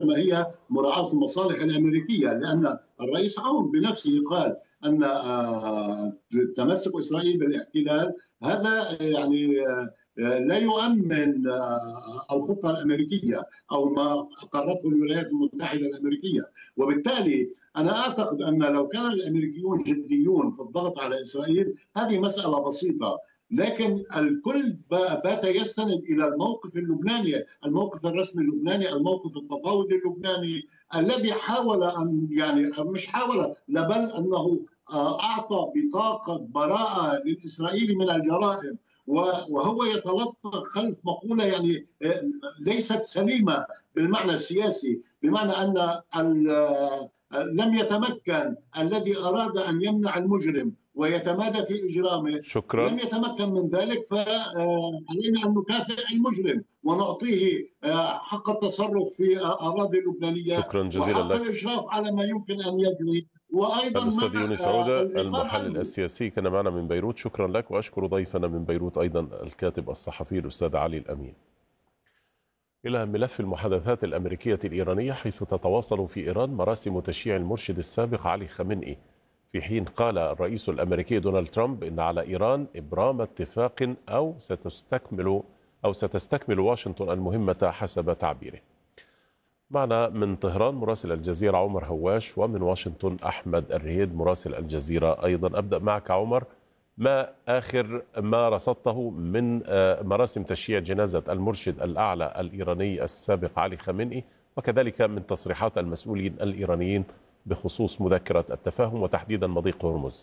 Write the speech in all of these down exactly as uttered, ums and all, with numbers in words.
إنما هي مراعاة المصالح الأمريكية، لأن الرئيس ترامب بنفسه قال أن تمسك إسرائيل بالاحتلال هذا يعني لا يؤمن الخطة الأمريكية أو ما قررته الولايات المتحدة الأمريكية. وبالتالي أنا أعتقد أن لو كان الأمريكيون جديون في الضغط على إسرائيل هذه مسألة بسيطة، لكن الكل بات يستند إلى الموقف اللبناني، الموقف الرسمي اللبناني، الموقف التفاوضي اللبناني الذي حاول أن يعني مش حاول بل أنه أعطى بطاقة براءة للإسرائيلي من الجرائم، وهو يتلطف خلف مقولة يعني ليست سليمة بالمعنى السياسي، بمعنى أن لم يتمكن الذي أراد أن يمنع المجرم ويتمادى في إجرامه، شكرا. لم يتمكن من ذلك، فعلينا أن نكافئ المجرم ونعطيه حق التصرف في أراضي اللبنانية. شكرا جزيلا وحق لك. الإشراف على ما يمكن أن يجري. وأيضا الأستاذ يونس عودة المحلل السياسي كان معنا من بيروت، شكرا لك. وأشكر ضيفنا من بيروت أيضا الكاتب الصحفي الأستاذ علي الأمين. إلى ملف المحادثات الأمريكية الإيرانية، حيث تتواصل في إيران مراسم تشييع المرشد السابق علي خامنئي، في حين قال الرئيس الأمريكي دونالد ترامب إن على إيران إبرام اتفاق أو ستستكمل أو ستستكمل واشنطن المهمة حسب تعبيره. معنا من طهران مراسل الجزيرة عمر هواش، ومن واشنطن أحمد الرهيد مراسل الجزيرة أيضا. أبدأ معك عمر، ما آخر ما رصدته من مراسم تشييع جنازة المرشد الأعلى الإيراني السابق علي خامنئي، وكذلك من تصريحات المسؤولين الإيرانيين بخصوص مذكرة التفاهم وتحديدا مضيق هرمز؟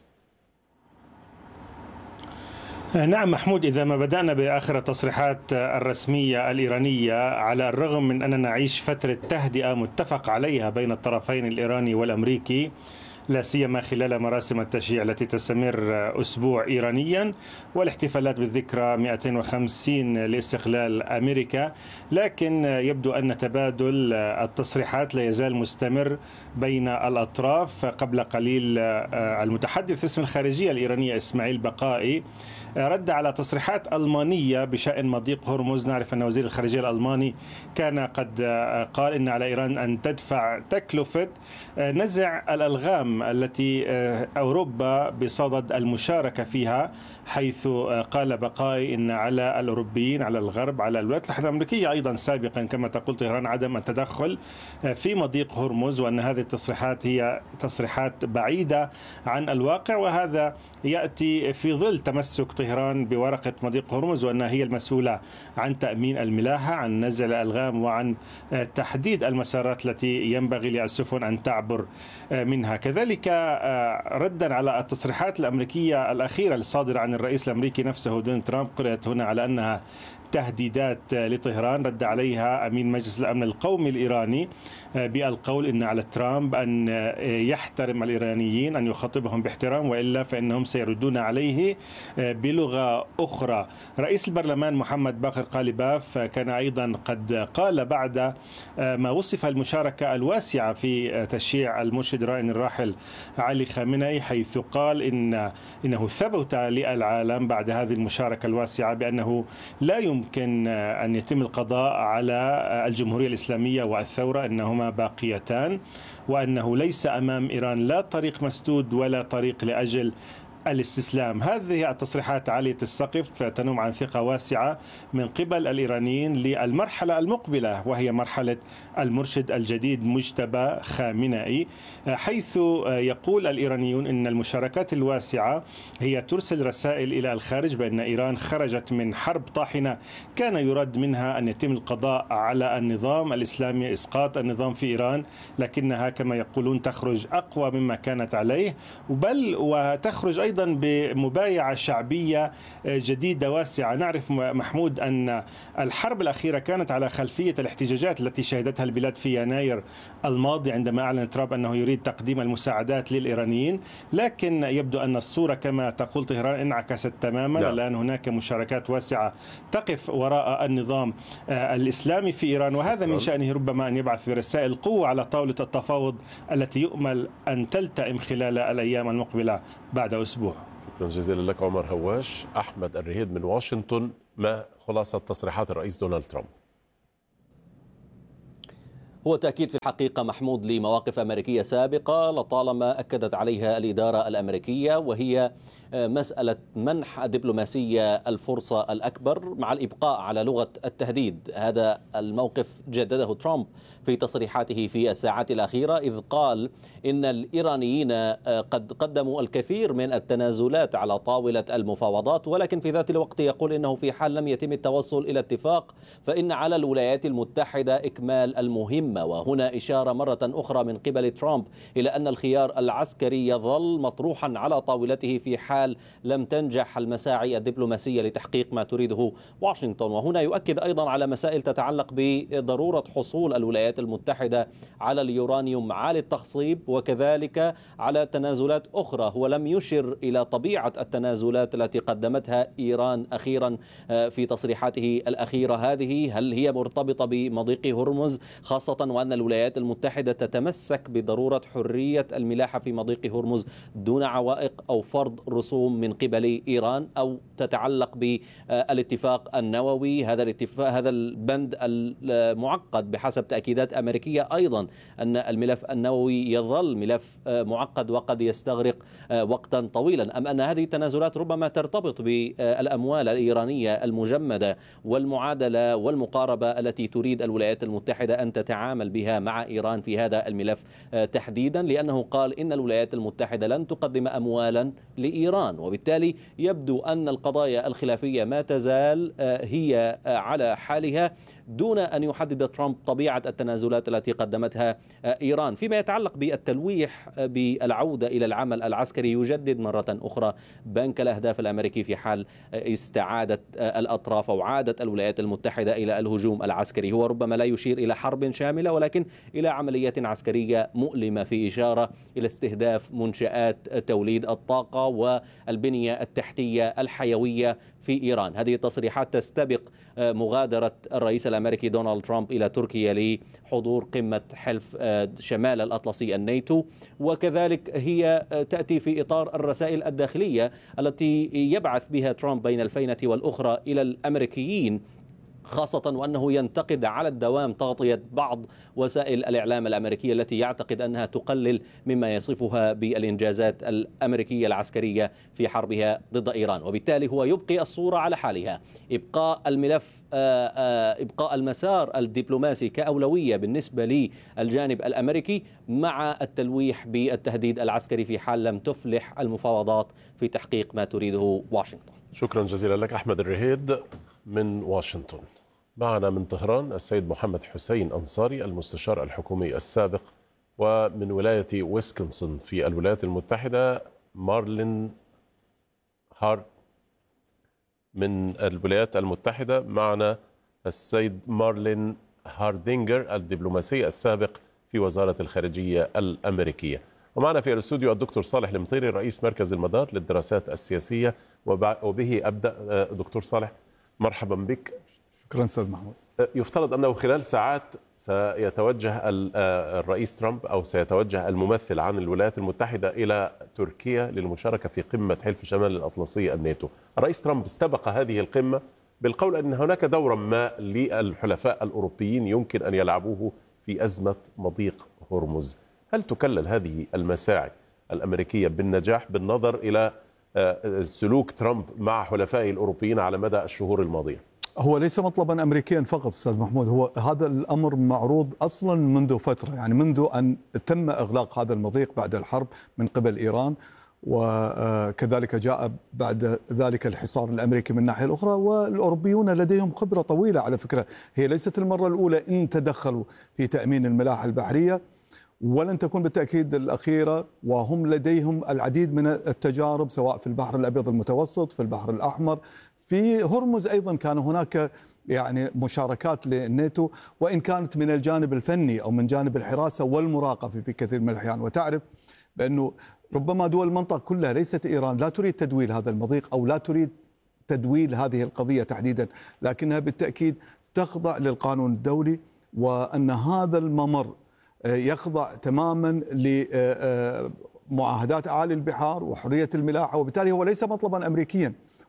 نعم محمود، إذا ما بدأنا بآخر التصريحات الرسمية الإيرانية، على الرغم من أننا نعيش فترة تهدئة متفق عليها بين الطرفين الإيراني والأمريكي، لا سيما خلال مراسم التشييع التي تستمر أسبوع إيرانيا والاحتفالات بالذكرى مئتين وخمسين لاستقلال أمريكا، لكن يبدو أن تبادل التصريحات لا يزال مستمر بين الأطراف. قبل قليل المتحدث باسم الخارجية الإيرانية إسماعيل بقائي رد على تصريحات ألمانية بشأن مضيق هرمز. نعرف أن وزير الخارجية الألماني كان قد قال إن على إيران أن تدفع تكلفة نزع الألغام التي أوروبا بصدد المشاركة فيها، حيث قال بقائي إن على الأوروبيين، على الغرب، على الولايات المتحدة الأمريكية أيضا سابقا كما تقول طهران عدم التدخل في مضيق هرمز، وأن هذه التصريحات هي تصريحات بعيدة عن الواقع، وهذا يأتي في ظل تمسك طهران بورقة مضيق هرمز، وأنها هي المسؤولة عن تأمين الملاحة، عن نزع الألغام، وعن تحديد المسارات التي ينبغي للسفن أن تعبر منها. كذلك ردا على التصريحات الأمريكية الأخيرة الصادرة عن الرئيس الأمريكي نفسه دونالد ترامب، قرأت هنا على أنها تهديدات لطهران، رد عليها أمين مجلس الأمن القومي الإيراني بالقول إن على ترامب أن يحترم الإيرانيين، أن يخاطبهم باحترام، وإلا فإنهم سيردون عليه بلغة أخرى. رئيس البرلمان محمد باقر قالباف كان أيضا قد قال بعد ما وصف المشاركة الواسعة في تشييع المرشد الراهن الراحل علي خامنئي، حيث قال إن إنه ثبت للعالم بعد هذه المشاركة الواسعة بأنه لا يمكن أن يتم القضاء على الجمهورية الإسلامية والثورة، إنهما باقيتان، وأنه ليس أمام إيران لا طريق مسدود ولا طريق لأجل الاستسلام. هذه التصريحات عالية السقف تنم عن ثقة واسعة من قبل الإيرانيين للمرحلة المقبلة، وهي مرحلة المرشد الجديد مجتبى خامنئي، حيث يقول الإيرانيون إن المشاركات الواسعة هي ترسل رسائل إلى الخارج بأن إيران خرجت من حرب طاحنة كان يراد منها أن يتم القضاء على النظام الإسلامي، إسقاط النظام في إيران، لكنها كما يقولون تخرج أقوى مما كانت عليه، بل وتخرج أيضا بمبايعة شعبية جديدة واسعة. نعرف محمود أن الحرب الأخيرة كانت على خلفية الاحتجاجات التي شهدتها البلاد في يناير الماضي عندما أعلن ترامب أنه يريد تقديم المساعدات للإيرانيين، لكن يبدو أن الصورة كما تقول طهران انعكست تماما. لا. الآن هناك مشاركات واسعة تقف وراء النظام الإسلامي في إيران، وهذا من شأنه ربما أن يبعث برسائل قوة على طاولة التفاوض التي يؤمل أن تلتئم خلال الأيام المقبلة بعد أسبوع. شكرا جزيلا لك عمر هواش. أحمد الرهيد من واشنطن، ما خلاصة تصريحات الرئيس دونالد ترامب؟ هو تأكيد في الحقيقة محمود لمواقف أمريكية سابقة لطالما أكدت عليها الإدارة الأمريكية، وهي مسألة منح الدبلوماسية الفرصة الأكبر مع الإبقاء على لغة التهديد. هذا الموقف جدده ترامب في تصريحاته في الساعات الأخيرة، إذ قال إن الإيرانيين قد قدموا الكثير من التنازلات على طاولة المفاوضات، ولكن في ذات الوقت يقول إنه في حال لم يتم التوصل إلى اتفاق فإن على الولايات المتحدة إكمال المهمة. وهنا إشارة مرة أخرى من قبل ترامب إلى أن الخيار العسكري يظل مطروحا على طاولته في حال لم تنجح المساعي الدبلوماسية لتحقيق ما تريده واشنطن. وهنا يؤكد أيضا على مسائل تتعلق بضرورة حصول الولايات المتحدة على اليورانيوم عالي التخصيب، وكذلك على تنازلات أخرى. هو لم يشر إلى طبيعة التنازلات التي قدمتها إيران أخيرا في تصريحاته الأخيرة هذه، هل هي مرتبطة بمضيق هرمز، خاصة وأن الولايات المتحدة تتمسك بضرورة حرية الملاحة في مضيق هرمز دون عوائق أو فرض رسوم من قبل إيران، أو تتعلق بالاتفاق النووي. هذا الاتفاق هذا البند المعقد بحسب تأكيدات أمريكية أيضا أن الملف النووي يظل ملف معقد وقد يستغرق وقتا طويلا، أم أن هذه التنازلات ربما ترتبط بالأموال الإيرانية المجمدة والمعادلة والمقاربة التي تريد الولايات المتحدة أن تتعامل بها مع إيران في هذا الملف تحديدا، لأنه قال إن الولايات المتحدة لن تقدم أموالا لإيران، وبالتالي يبدو أن القضايا الخلافية ما تزال هي على حالها دون أن يحدد ترامب طبيعة التنازلات التي قدمتها إيران. فيما يتعلق بالتلويح بالعودة إلى العمل العسكري، يجدد مرة أخرى بنك الأهداف الأمريكي في حال استعادت الأطراف أو عادت الولايات المتحدة إلى الهجوم العسكري. هو ربما لا يشير إلى حرب شاملة، ولكن إلى عملية عسكرية مؤلمة، في إشارة إلى استهداف منشآت توليد الطاقة والبنية التحتية الحيوية في إيران. هذه التصريحات تستبق مغادرة الرئيس الأمريكي دونالد ترامب إلى تركيا لحضور قمة حلف شمال الأطلسي الناتو، وكذلك هي تأتي في إطار الرسائل الداخلية التي يبعث بها ترامب بين الفينة والأخرى إلى الأمريكيين، خاصة وأنه ينتقد على الدوام تغطية بعض وسائل الإعلام الأمريكية التي يعتقد أنها تقلل مما يصفها بالإنجازات الأمريكية العسكرية في حربها ضد إيران. وبالتالي هو يبقي الصورة على حالها، إبقاء الملف إبقاء المسار الدبلوماسي كأولوية بالنسبة للجانب الأمريكي، مع التلويح بالتهديد العسكري في حال لم تفلح المفاوضات في تحقيق ما تريده واشنطن. شكرا جزيلا لك أحمد الرهيد من واشنطن. معنا من طهران السيد محمد حسين أنصاري، المستشار الحكومي السابق، ومن ولاية ويسكنسن في الولايات المتحدة مارلين هار من الولايات المتحدة. معنا السيد مارلين هاردينجر، الدبلوماسي السابق في وزارة الخارجية الأمريكية. ومعنا في الاستوديو الدكتور صالح المطيري، رئيس مركز المدار للدراسات السياسية، وبه أبدأ. دكتور صالح، مرحبا بك. شكرا أستاذ محمود. يفترض أنه خلال ساعات سيتوجه الرئيس ترامب أو سيتوجه الممثل عن الولايات المتحدة إلى تركيا للمشاركة في قمة حلف شمال الأطلسي الناتو. الرئيس ترامب استبق هذه القمة بالقول أن هناك دورا ما للحلفاء الأوروبيين يمكن أن يلعبوه في أزمة مضيق هرمز. هل تكلل هذه المساعي الأمريكية بالنجاح بالنظر إلى سلوك ترامب مع حلفائه الأوروبيين على مدى الشهور الماضية؟ هو ليس مطلبا أمريكيا فقط أستاذ محمود، هو هذا الأمر معروض أصلا منذ فترة، يعني منذ أن تم إغلاق هذا المضيق بعد الحرب من قبل إيران، وكذلك جاء بعد ذلك الحصار الأمريكي من الناحية الأخرى. والأوروبيون لديهم خبرة طويلة على فكرة، هي ليست المرة الأولى إن تدخلوا في تأمين الملاحة البحرية، ولن تكون بالتأكيد الأخيرة، وهم لديهم العديد من التجارب سواء في البحر الأبيض المتوسط، في البحر الأحمر، في هرمز أيضا كان هناك يعني مشاركات للناتو، وإن كانت من الجانب الفني أو من جانب الحراسة والمراقبة في كثير من الأحيان. وتعرف بأنه ربما دول المنطقة كلها، ليست إيران، لا تريد تدويل هذا المضيق أو لا تريد تدويل هذه القضية تحديدا، لكنها بالتأكيد تخضع للقانون الدولي، وأن هذا الممر يخضع تماما لمعاهدات أعالي البحار وحرية الملاحة، وبالتالي هو ليس مطلبا أمريكيا،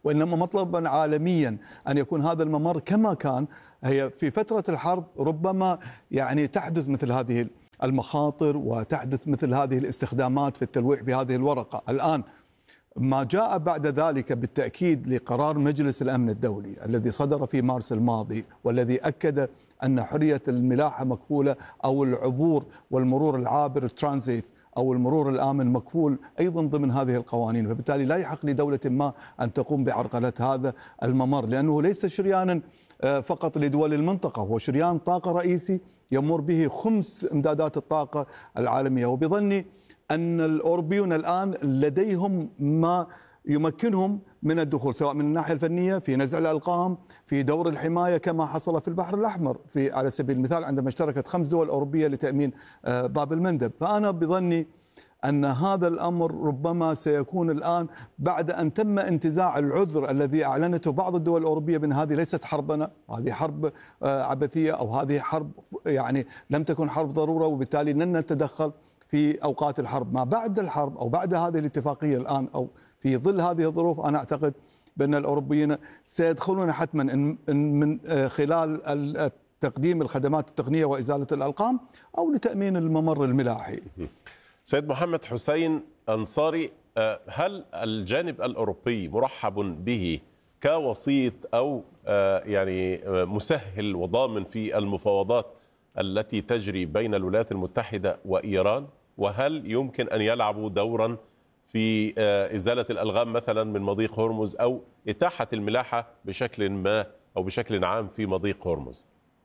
وإنما مطلبا عالميا أن يكون هذا الممر كما كان. هي في فترة الحرب ربما يعني تحدث مثل هذه المخاطر وتحدث مثل هذه الاستخدامات في التلويح بهذه الورقة. الآن ما جاء بعد ذلك بالتأكيد لقرار مجلس الأمن الدولي الذي صدر في مارس الماضي، والذي أكد أن حرية الملاحة مكفولة، أو العبور والمرور العابر الترانزيت أو المرور الآمن مكفول أيضا ضمن هذه القوانين. فبالتالي لا يحق لدولة ما أن تقوم بعرقلة هذا الممر، لأنه ليس شريانا فقط لدول المنطقة، هو شريان طاقة رئيسي يمر به خمس امدادات الطاقة العالمية. وبظني أن الأوروبيون الآن لديهم ما يمكنهم من الدخول، سواء من الناحية الفنية في نزع الألقام، في دور الحماية كما حصل في البحر الأحمر في على سبيل المثال عندما اشتركت خمس دول أوروبية لتأمين باب المندب. فأنا بظني أن هذا الأمر ربما سيكون الآن بعد أن تم انتزاع العذر الذي أعلنته بعض الدول الأوروبية بأن هذه ليست حربنا، هذه حرب عبثية، أو هذه حرب يعني لم تكن حرب ضرورة، وبالتالي لن نتدخل في أوقات الحرب. ما بعد الحرب أو بعد هذه الاتفاقية الآن أو في ظل هذه الظروف، أنا أعتقد بأن الأوروبيين سيدخلون حتما من خلال تقديم الخدمات التقنية وإزالة الألقام أو لتأمين الممر الملاحي. سيد محمد حسين أنصاري، هل الجانب الأوروبي مرحب به كوسيط أو يعني مسهل وضامن في المفاوضات التي تجري بين الولايات المتحدة وإيران؟ وهل يمكن أن يلعبوا دورا في إزالة الألغام مثلا من مضيق هرمز أو إتاحة الملاحة بشكل ما أو بشكل عام في مضيق هرمز؟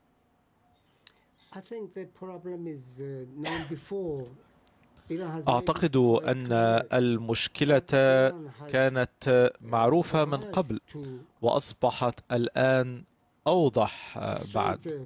أعتقد أن المشكلة كانت معروفة من قبل وأصبحت الآن أوضح بعد.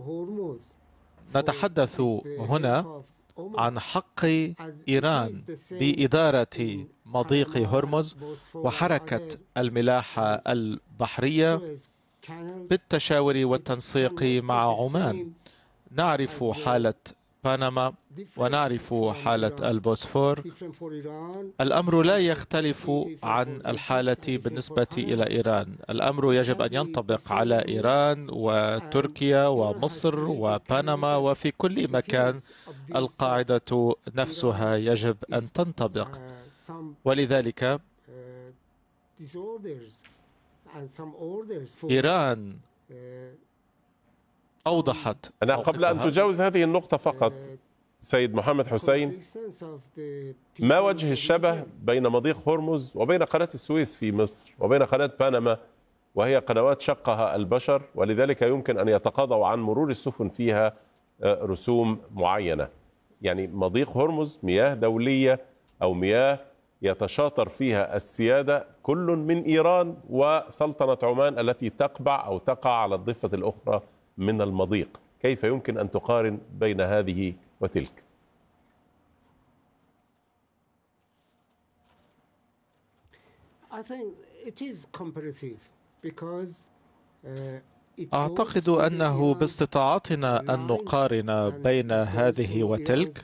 نتحدث هنا عن حق إيران بإدارة مضيق هرمز وحركة الملاحة البحرية بالتشاور والتنسيق مع عمان. نعرف حالة بنما ونعرف حالة البوسفور. الأمر لا يختلف عن الحالة بالنسبة إلى إيران. الأمر يجب أن ينطبق على إيران وتركيا ومصر وبنما وفي كل مكان. القاعدة نفسها يجب أن تنطبق، ولذلك إيران أوضحت. أنا قبل أن تجاوز هذه النقطة فقط سيد محمد حسين، ما وجه الشبه بين مضيق هرمز وبين قناة السويس في مصر وبين قناة بنما، وهي قنوات شقها البشر ولذلك يمكن أن يتقاضوا عن مرور السفن فيها رسوم معينة؟ يعني مضيق هرمز مياه دولية أو مياه يتشاطر فيها السيادة كل من إيران وسلطنة عمان التي تقبع أو تقع على الضفة الأخرى من المضيق. كيف يمكن أن تقارن بين هذه وتلك؟ أعتقد أنه باستطاعتنا أن نقارن بين هذه وتلك.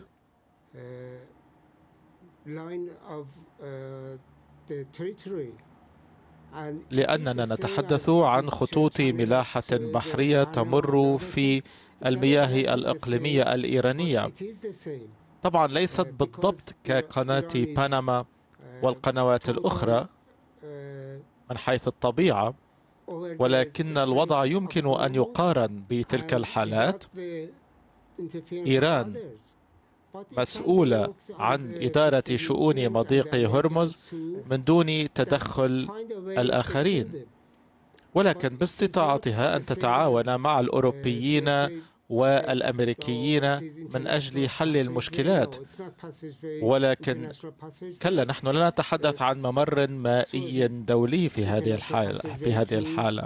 لأننا نتحدث عن خطوط ملاحة بحرية تمر في المياه الإقليمية الإيرانية. طبعا ليست بالضبط كقناة بنما والقنوات الأخرى من حيث الطبيعة، ولكن الوضع يمكن أن يقارن بتلك الحالات. إيران مسؤولة عن إدارة شؤون مضيق هرمز من دون تدخل الآخرين، ولكن باستطاعتها أن تتعاون مع الأوروبيين والأمركيين من أجل حل المشكلات. ولكن كلا، نحن لا نتحدث عن ممر مائي دولي في هذه الحالة في هذه الحالة.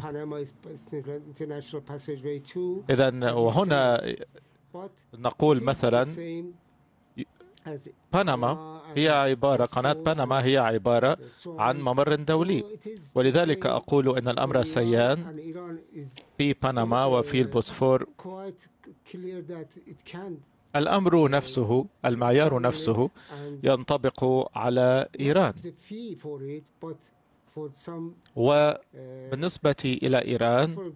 إذن وهنا نقول مثلا بنما هي عبارة قناة بنما هي عبارة عن ممر دولي، ولذلك أقول أن الأمر سيان في بنما وفي البوسفور. الأمر نفسه، المعيار نفسه ينطبق على إيران، وبالنسبة إلى إيران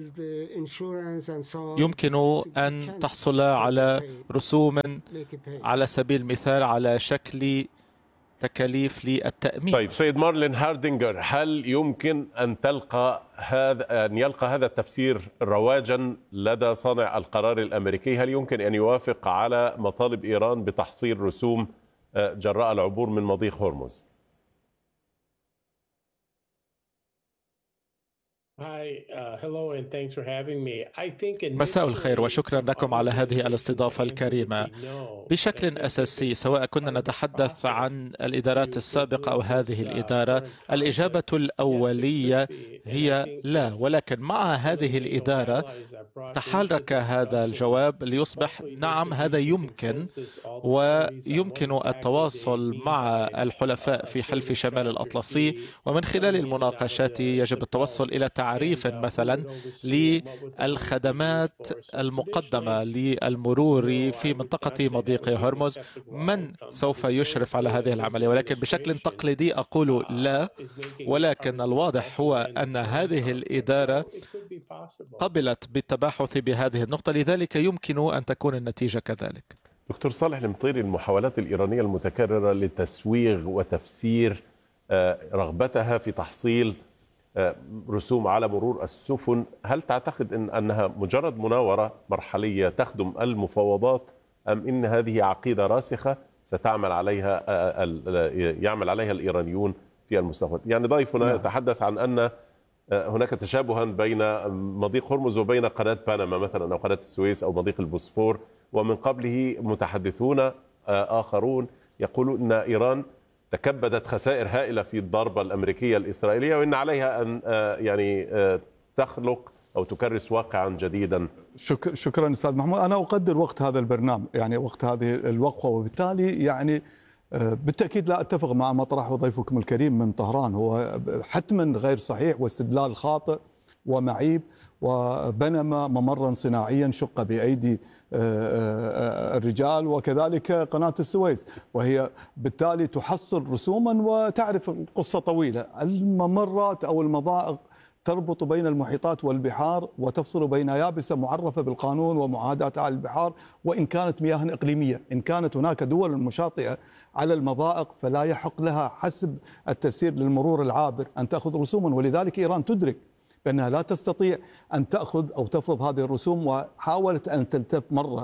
يمكن أن تحصل على رسوم على سبيل المثال على شكل تكاليف للتأمين. طيب سيد مارلين هاردينجر، هل يمكن أن تلقى هذا أن يلقى هذا التفسير رواجا لدى صانع القرار الأمريكي؟ هل يمكن أن يوافق على مطالب إيران بتحصيل رسوم جراء العبور من مضيق هرمز؟ مساء الخير وشكرا لكم على هذه الاستضافة الكريمة. بشكل أساسي سواء كنا نتحدث عن الإدارات السابقة أو هذه الإدارة، الإجابة الأولية هي لا، ولكن مع هذه الإدارة تحرك هذا الجواب ليصبح نعم هذا يمكن، ويمكن التواصل مع الحلفاء في حلف شمال الأطلسي، ومن خلال المناقشات يجب التوصل إلى تعريف مثلا للخدمات المقدمة للمرور في منطقة مضيق هرمز، من سوف يشرف على هذه العملية. ولكن بشكل تقليدي أقول لا، ولكن الواضح هو أن هذه الإدارة قبلت بالتباحث بهذه النقطة، لذلك يمكن أن تكون النتيجة كذلك. دكتور صالح المطيري، المحاولات الإيرانية المتكررة لتسويغ وتفسير رغبتها في تحصيل رسوم على مرور السفن، هل تعتقد إن أنها مجرد مناورة مرحلية تخدم المفاوضات، أم إن هذه عقيدة راسخة ستعمل عليها يعمل عليها الإيرانيون في المستقبل؟ يعني ضيفنا يتحدث عن أن هناك تشابها بين مضيق هرمز وبين قناة بنما مثلا أو قناة السويس أو مضيق البوسفور، ومن قبله متحدثون آخرون يقولون أن إيران تكبدت خسائر هائلة في الضربة الأمريكية الإسرائيلية، وإن عليها أن يعني تخلق أو تكرس واقعا جديدا. شك شكرا أستاذ محمود. أنا أقدر وقت هذا البرنامج، يعني وقت هذه الوقفة، وبالتالي يعني بالتأكيد لا أتفق مع ما طرحه ضيفكم الكريم من طهران، هو حتما غير صحيح واستدلال خاطئ ومعيب. وبنما ممرا صناعيا شق بأيدي الرجال، وكذلك قناة السويس، وهي بالتالي تحصل رسوما وتعرف قصة طويلة. الممرات أو المضائق تربط بين المحيطات والبحار وتفصل بين يابسة معرفة بالقانون ومعاهدات على البحار، وإن كانت مياه إقليمية. إن كانت هناك دول مشاطئة على المضائق فلا يحق لها حسب التفسير للمرور العابر أن تأخذ رسوما، ولذلك إيران تدرك بأنها لا تستطيع أن تأخذ أو تفرض هذه الرسوم، وحاولت أن تلتف مرة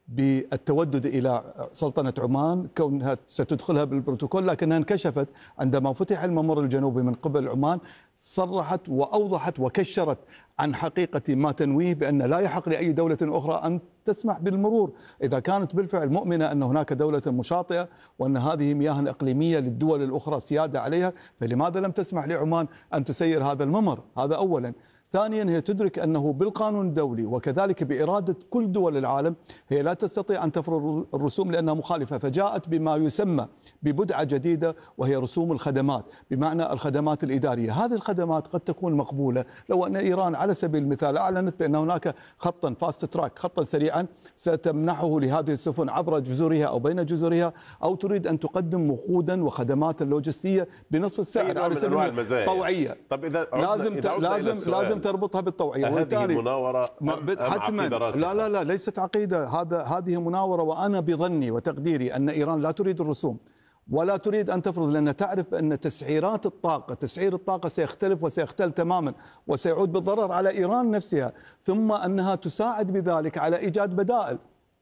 بالتودد إلى سلطنة عمان كونها ستدخلها بالبروتوكول، لكنها انكشفت عندما فتح الممر الجنوبي من قبل عمان. صرحت وأوضحت وكشرت عن حقيقة ما تنويه بأن لا يحق لأي دولة أخرى أن تسمح بالمرور إذا كانت بالفعل مؤمنة أن هناك دولة مشاطئة وأن هذه مياه إقليمية للدول الأخرى سيادة عليها، فلماذا لم تسمح لعمان أن تسير هذا الممر؟ هذا أولا. ثانيا، هي تدرك أنه بالقانون الدولي وكذلك بإرادة كل دول العالم هي لا تستطيع أن تفرض الرسوم لأنها مخالفة، فجاءت بما يسمى ببدعة جديدة وهي رسوم الخدمات، بمعنى الخدمات الإدارية. هذه الخدمات قد تكون مقبولة لو أن إيران على سبيل المثال أعلنت بأن هناك خطا فاست تراك، خطا سريعا ستمنحه لهذه السفن عبر جزرها أو بين جزرها، أو تريد أن تقدم وقودا وخدمات لوجستية بنصف السعر على سبيل الطوعية. طب إذا لازم لازم لازم تربطها بالطوعية. هذه مناورة حتما لا لا لا ليست عقيدة، هذا هذه مناورة. وأنا بظني وتقديري أن إيران لا تريد الرسوم ولا تريد أن تفرض، لأن تعرف أن تسعيرات الطاقة تسعير الطاقة سيختلف وسيختل تماما وسيعود بالضرر على إيران نفسها، ثم أنها تساعد بذلك على إيجاد بدائل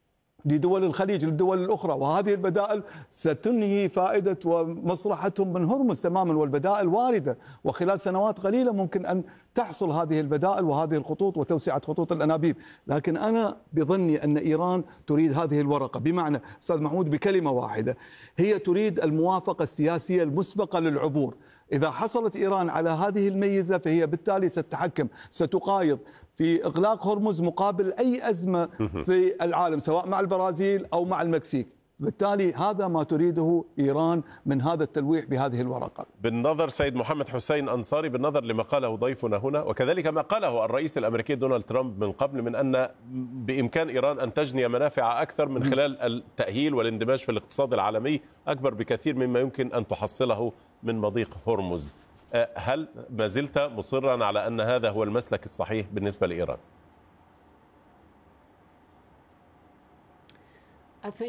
لدول الخليج للدول الأخرى، وهذه البدائل ستنهي فائدة ومصلحتهم من هرمز تماما، والبدائل واردة وخلال سنوات قليلة ممكن أن تحصل هذه البدائل وهذه الخطوط وتوسعة خطوط الأنابيب. لكن أنا بظني أن إيران تريد هذه الورقة، بمعنى أستاذ محمود بكلمة واحدة، هي تريد الموافقة السياسية المسبقة للعبور. إذا حصلت إيران على هذه الميزة فهي بالتالي ستتحكم، ستقايض في إغلاق هرمز مقابل أي أزمة في العالم سواء مع البرازيل أو مع المكسيك. بالتالي هذا ما تريده إيران من هذا التلويح بهذه الورقة. بالنظر سيد محمد حسين أنصاري، بالنظر لما قاله ضيفنا هنا وكذلك ما قاله الرئيس الأمريكي دونالد ترامب من قبل من أن بإمكان إيران أن تجني منافع أكثر من خلال التأهيل والاندماج في الاقتصاد العالمي أكبر بكثير مما يمكن أن تحصله من مضيق هرمز، هل ما زلت مصرا على أن هذا هو المسلك الصحيح بالنسبة لإيران؟